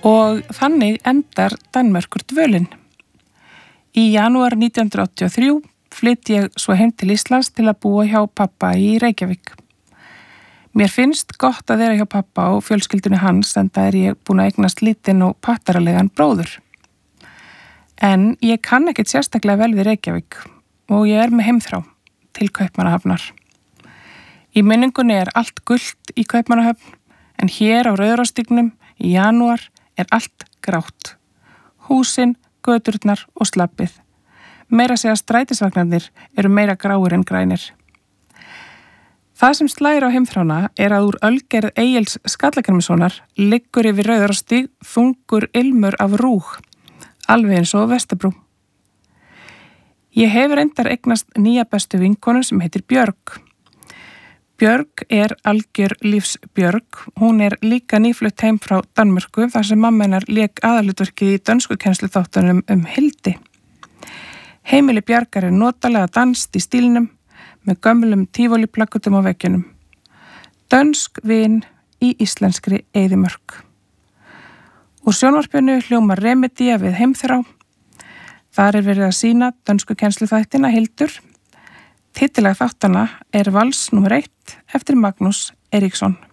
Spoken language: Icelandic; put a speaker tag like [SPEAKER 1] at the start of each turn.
[SPEAKER 1] Og þannig endar Danmerkur dvölin. Í janúar 1983 flytt ég svo heim til Íslands til að búa hjá pappa í Reykjavík. Mér finnst gott að vera hjá pappa og fjölskyldunni hans en það ég búin að eignast lítinn og pattaralegan bróður. En ég kann ekkert sérstaklega vel við Reykjavík og ég með heimþrá til Kaupmannahafnar. Í minningunni allt gult í Kaupmannahöfn en hér á Rauðarárstígnum í janúar allt grátt. Húsin, göturnar og slabbið. Meira segja strætisvagnarnir meira gráir en grænir. Það sem slægir á heimþrána að úr ölgerð Egils Skallagrímssonar liggur yfir Rauðarárstíg þungur ilmur af rúg, alveg eins og Vesturbrú. Ég hef reyndar eignast nýja bestu vinkonu sem heitir Björg. Björg algjör lífsbjörg. Hún líka nýflutt heim frá Danmörku þar sem mamma hennar lék aðalhlutverkið í dönskukennsluþáttunum Hildi. Heimili Bjargar notalega danst í stílnum með gömlum tífóliplakkutum á veggjunum. Dönsk vin í íslenskri eyðimörk. Úr sjónvarpinu hljómar Remedía við heimþrá. Þar verið að sýna dönskukennsluþættina Hildur. Titilag þáttana Vals nr. 1 eftir Magnús Eiríksson.